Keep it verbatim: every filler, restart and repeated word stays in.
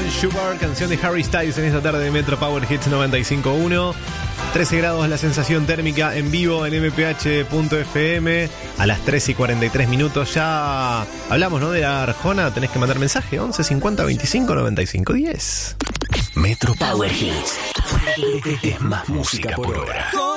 Sugar, canción de Harry Styles en esta tarde de Metro Power Hits noventa y cinco punto uno. trece grados la sensación térmica en vivo en m p h punto f m a las tres y cuarenta y tres minutos. Ya hablamos, ¿no?, de la Arjona. Tenés que mandar mensaje once cincuenta veinticinco noventa y cinco diez. Metro Power Hits. Es más música por hora.